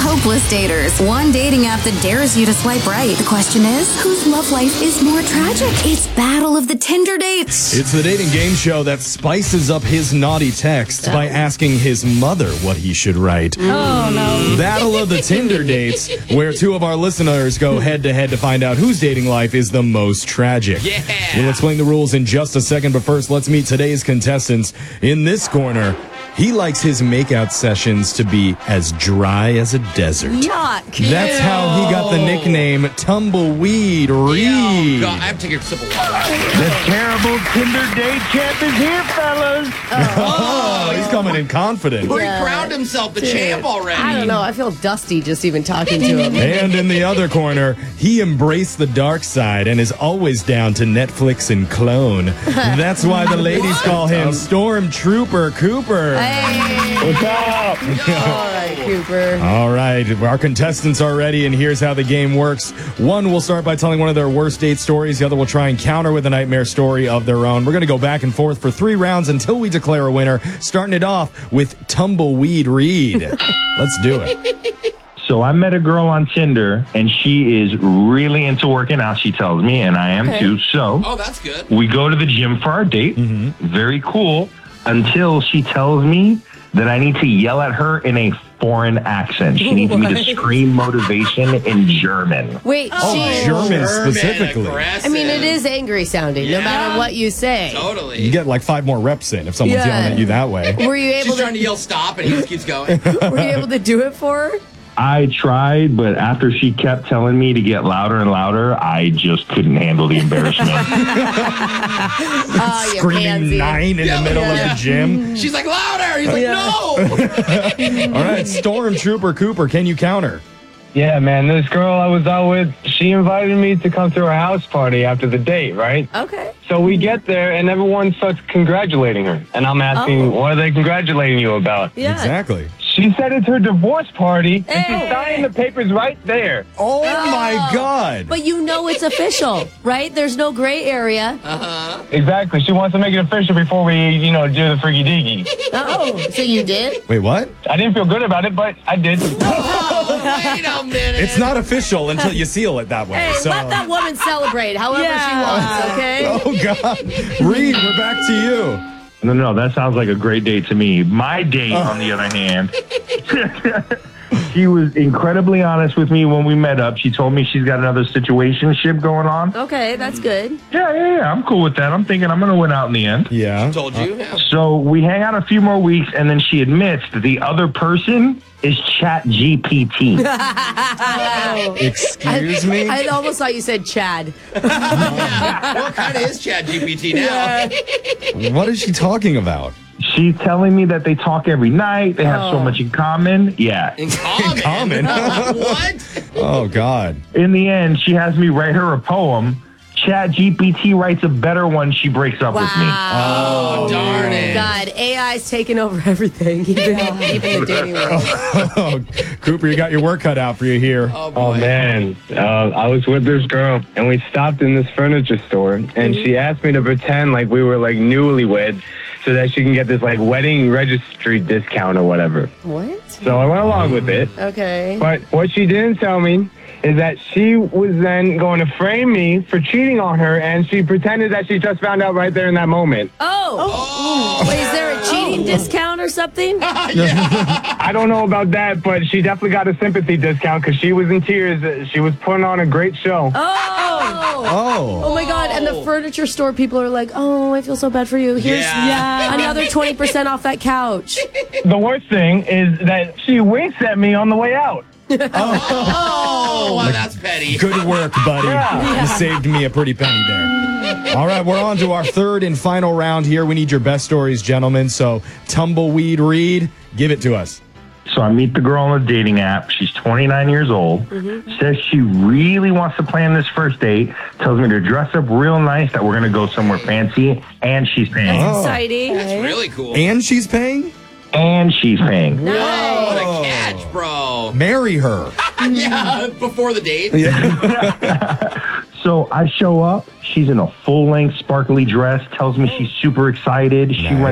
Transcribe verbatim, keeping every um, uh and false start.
hopeless daters. One dating app that dares you to swipe right. The question is, whose love life is more tragic? It's Battle of the Tinder Dates. It's the dating game show that spices up his naughty texts oh. by asking his mother what he should write. Oh, no. Battle of the Tinder Dates, where two of our listeners go head-to-head to find out whose dating life is the most tragic. Yeah. We'll explain the rules in just a second, but first, let's meet today's contestants. In this corner, he likes his makeout sessions to be as dry as a desert. Yuck. That's how he got the nickname Tumbleweed Reed. Oh, God, I have to take a sip of water. The terrible Tinder date champ is here, fellas. Oh, he's coming in confident. He yeah. crowned himself the Dude, champ already. I don't know. I feel dusty just even talking to him. And in the other corner, he embraced the dark side and is always down to Netflix and clone. That's why the ladies call him Stormtrooper Cooper. Hey. What's up? All right, Cooper. All right, our contestants are ready, and here's how the game works. One will start by telling one of their worst date stories. The other will try and counter with a nightmare story of their own. We're going to go back and forth for three rounds until we declare a winner, starting it off with Tumbleweed Reed. Let's do it. So I met a girl on Tinder, and she is really into working out, she tells me, and I am okay. too. So oh, that's good. We go to the gym for our date. Mm-hmm. Very cool. Until she tells me that I need to yell at her in a foreign accent. She needs me to scream motivation in German. Wait, oh, she... German, German specifically. Aggressive. I mean, it is angry sounding, yeah. no matter what you say. Totally. You get like five more reps in if someone's yeah. yelling at you that way. Were you able She's to... trying to yell stop, and he just keeps going. Were you able to do it for her? I tried, but after she kept telling me to get louder and louder, I just couldn't handle the embarrassment. Oh, you Screaming pansy. nine in Yeah. the middle Yeah. of the gym. She's like, louder! He's like, Yeah. no! All right, Stormtrooper Cooper, can you counter? Yeah, man, this girl I was out with, she invited me to come to her house party after the date, right? Okay. So we get there, and everyone starts congratulating her. And I'm asking, Oh. what are they congratulating you about? Yeah. Exactly. She said it's her divorce party, and Hey. she's signing the papers right there. Oh, my God. But you know it's official, right? There's no gray area. Uh-huh. Exactly. She wants to make it official before we, you know, do the freaky diggy. Oh, so you did? Wait, what? I didn't feel good about it, but I did. Oh, wait a minute. It's not official until you seal it that way. Hey, so. let that woman celebrate however Yeah. she wants, okay? Oh, God. Reed, we're back to you. No, no, that sounds like a great date to me. My date, on the other hand, she was incredibly honest with me when we met up. She told me she's got another situationship going on. Okay, that's good. Yeah, yeah, yeah. I'm cool with that. I'm thinking I'm going to win out in the end. Yeah. Told you. Yeah. So we hang out a few more weeks, and then she admits that the other person is Chat G P T. Excuse me? I almost thought you said Chad. Yeah. What kind of is Chat G P T now? What is she talking about? She's telling me that they talk every night. They have so Oh. much in common. Yeah. In common? Common? What? Oh, God. In the end, she has me write her a poem. Chat G P T writes a better one. She breaks up with me. Oh, darn it. God, A I's taking over everything, even, even the dating world. Oh, Cooper, you got your work cut out for you here. Oh, boy. Oh, man. Uh, I was with this girl, and we stopped in this furniture store, and she asked me to pretend like we were, like, newlyweds so that she can get this, like, wedding registry discount or whatever. What? So I went along with it. Okay. But what she didn't tell me is that she was then going to frame me for cheating on her, and she pretended that she just found out right there in that moment. Oh. Oh. Wait, is there a cheating discount or something? I don't know about that, but she definitely got a sympathy discount because she was in tears. She was putting on a great show. Oh. Oh. Oh, my God. And the furniture store people are like, oh, I feel so bad for you. Here's Yeah. another twenty percent off that couch. The worst thing is that she winks at me on the way out. Oh, wow, that's petty. Good work, buddy. Yeah. You saved me a pretty penny there. All right, we're on to our third and final round here. We need your best stories, gentlemen. So, Tumbleweed Reed, give it to us. So I meet the girl on the dating app. She's twenty-nine years old. Mm-hmm. Says she really wants to plan this first date. Tells me to dress up real nice, that we're going to go somewhere fancy, and she's paying. That's Oh. exciting. That's really cool. And she's paying? And she's paying. Whoa, what Oh. a catch, bro. Marry her. Yeah, before the date. So I show up. She's in a full-length sparkly dress. Tells me she's super excited. She Nice. went